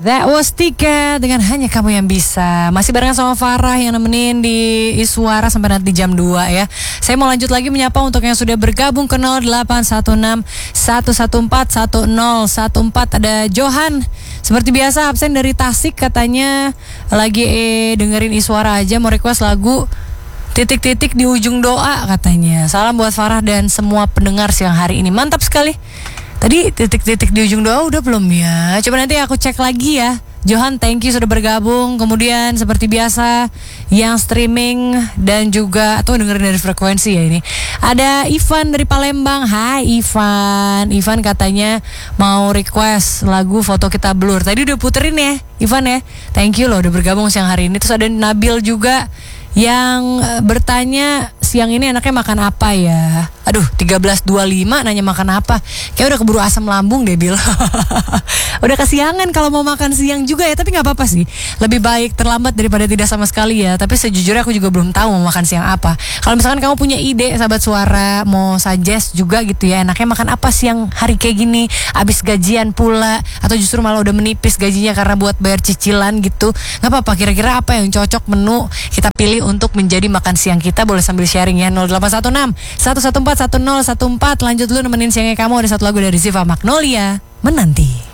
That was Tiket dengan Hanya Kamu Yang Bisa. Masih barengan sama Farah yang nemenin di Iswara sampai nanti jam 2 ya. Saya mau lanjut lagi menyapa untuk yang sudah bergabung ke 0816 114 1014. Ada Johan, seperti biasa absen dari Tasik, katanya lagi dengerin Iswara aja, mau request lagu titik-titik di ujung doa katanya. Salam buat Farah dan semua pendengar siang hari ini. Mantap sekali. Tadi titik-titik di ujung doa udah belum ya? Coba nanti aku cek lagi ya. Johan, thank you sudah bergabung. Kemudian seperti biasa yang streaming dan juga atau dengerin dari frekuensi ya ini. Ada Ivan dari Palembang. Hai Ivan. Ivan katanya mau request lagu Foto Kita Blur. Tadi udah puterin ya Ivan ya. Thank you loh udah bergabung siang hari ini. Terus ada Nabil juga yang bertanya siang ini enaknya makan apa ya. Aduh, 13.25 nanya makan apa. Kayak udah keburu asam lambung deh Bil. Udah kesiangan kalau mau makan siang juga ya. Tapi gak apa-apa sih, lebih baik terlambat daripada tidak sama sekali ya. Tapi sejujurnya aku juga belum tahu mau makan siang apa. Kalau misalkan kamu punya ide sahabat Suara, mau suggest juga gitu ya, enaknya makan apa siang hari kayak gini, abis gajian pula, atau justru malah udah menipis gajinya karena buat bayar cicilan gitu, gak apa-apa. Kira-kira apa yang cocok menu kita pilih untuk menjadi makan siang kita. Boleh sambil sharing ya. 0816 114 1014. Lanjut dulu nemenin siangnya kamu. Ada satu lagu dari Ziva Magnolia, Menanti.